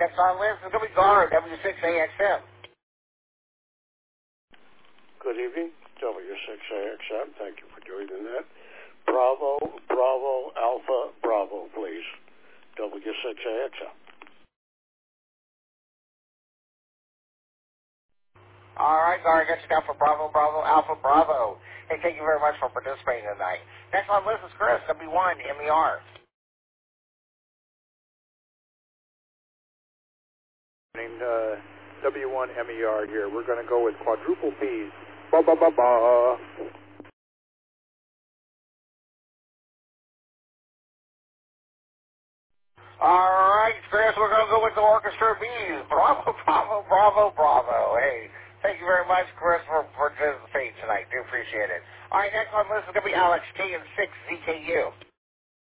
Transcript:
Next on the list is going to be Gar, W6AXM. Good evening, W6AXM. Thank you for joining that. Bravo, Bravo, Alpha, Bravo, please. W6AXM. All right, Gar, I got you down for Bravo, Bravo, Alpha, Bravo. Hey, thank you very much for participating tonight. Next on the list is Chris, W1 MER. W1 MER here. We're going to go with quadruple B's. Ba-ba-ba-ba. All right, Chris, we're going to go with the Orchestra B's. Bravo, Bravo, Bravo, Bravo. Hey, thank you very much, Chris, for participating tonight. Do appreciate it. All right, next on the list is going to be Alex K and 6ZKU.